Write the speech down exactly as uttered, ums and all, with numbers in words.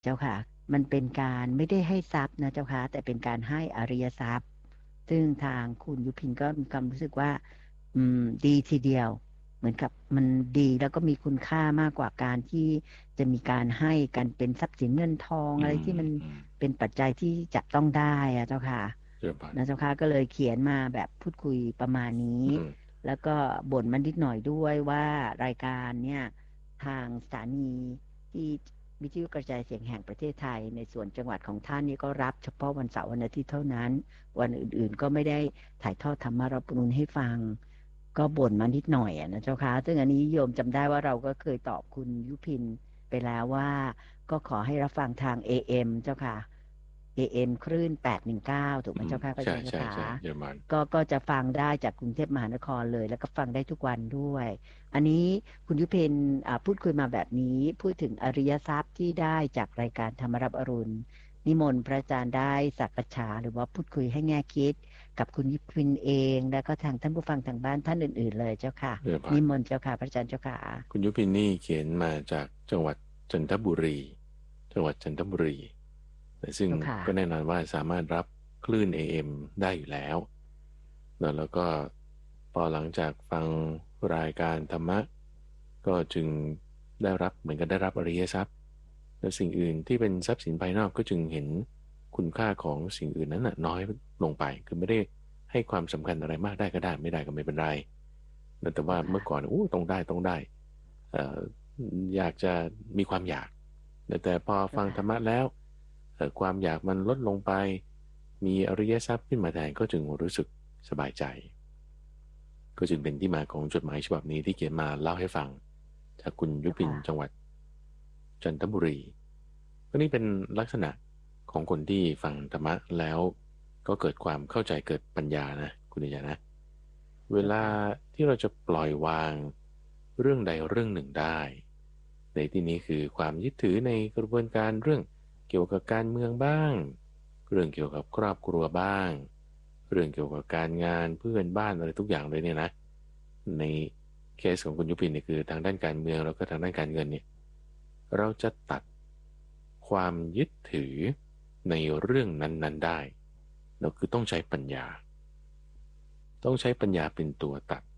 เจ้าค่ะมันเป็นการไม่ได้ให้ทรัพย์นะเจ้าค่ะแต่เป็นการให้อริยทรัพย์ซึ่งทางคุณยุพินก็มีความรู้สึกว่าอืมดีทีเดียวเหมือนกับมันดีแล้วก็มีคุณค่ามากกว่าการที่จะมีการให้กันเป็นทรัพย์สินเงินทองอืมอะไรที่มันอืมเป็นปัจจัยที่จับต้องได้อะเจ้าค่ะเจริญพรนะเจ้าค่ะก็เลยเขียนมาแบบพูดคุยประมาณนี้อืมแล้วก็บ่นมันนิดหน่อยด้วยว่ารายการเนี่ยทางสถานีที่ วิทยุกระจายเสียงแห่งประเทศไทยในส่วนจังหวัดของท่านนี่ก็รับเฉพาะวันเสาร์วันอาทิตย์เท่านั้นวันอื่นๆก็ไม่ได้ถ่ายทอดธรรมารับรู้ให้ฟังก็บ่นมานิดหน่อยอะนะเจ้าค่ะซึ่งอันนี้โยมจำได้ว่าเราก็เคยตอบคุณยุพินไปแล้วว่าก็ขอให้รับฟังทาง เอ เอ็ม เจ้าค่ะ เอ เอ็ม คลื่นแปดหนึ่งเก้าถูกไหมอืมเจ้าค่ะพระอาใช่จารย์เจ้าค่ะใช่ใช่เจริญพรก็ก็จะฟังได้จากกรุงเทพมหานครเลยแล้วก็ฟังได้ทุกวันด้วย อันนี้คุณยุเพนอ่าพูดคุยมาแบบนี้พูดถึงอริยทรัพย์ที่ได้จากรายการธรรมรับอรุณนิมนต์พระอาจารย์ได้สักษาหรือว่าพูดคุยให้แง่คิดกับคุณยุพินเองแล้วก็ทางท่านผู้ฟังทางบ้านท่านอื่นๆเลยเจ้าค่ะเจริญพรนิมนต์เจ้าค่ะพระอาจารย์เจ้าค่ะคุณยุพินนี่เขียนมาจากจังหวัดจันทบุรีจังหวัดจันทบุรีแต่ซึ่งเจ้าค่ะก็แน่นอนว่าสามารถรับคลื่น เอ เอ็ม ได้อยู่แล้วแล้วแล้วก็พอหลังจากฟังรายการธรรมะก็จึงได้รับเหมือนกันได้รับอริยทรัพย์และสิ่งอื่นที่เป็นทรัพย์สินภายนอกก็จึงเห็นคุณค่าของสิ่งอื่นนั้นน่ะน้อยลงไปคือไม่ได้ให้ความสำคัญอะไรมากได้ก็ได้ไม่ได้ก็ไม่เป็นไรแต่ว่าเจ้าค่ะเมื่อก่อนโอ้ต้องได้ต้องได้ เอ่ออยากจะมีความอยากแต่แต่พอฟังธเจ้าค่ะรรมะแล้วเอ่อความอยากมันลดลงไปมีอริยทรัพย์ขึ้นมาแทนก็จึงรู้สึกสบายใจก็จึงเป็นที่มาของจดหมายฉบับนี้ที่เขียนมาเล่าให้ฟังจากคุณยุพินเจ้าค่ะจังหวัดจันทบุรีก็นี่เป็นลักษณะของคนที่ฟังธรรมะแล้วก็เกิดความเข้าใจเกิดปัญญานะคุณนิยานะเวลาเจ้าค่ะที่เราจะปล่อยวางเรื่องใดเรื่องหนึ่งได้ ในที่นี้คือความยึดถือในกระบวนการเรื่องเกี่ยวกับการเมืองบ้างเรื่องเกี่ยวกับครอบครัวบ้างเรื่องเกี่ยวกับการงานเพื่อนบ้านอะไรทุกอย่างเลยเนี่ยนะในเคสของคุณยุพินเนี่ยคือทางด้านการเมืองแล้วก็ทางด้านการเงินเนี่ยเราจะตัดความยึดถือในเรื่องนั้นๆได้เราคือต้องใช้ปัญญาต้องใช้ปัญญาเป็นตัวตัด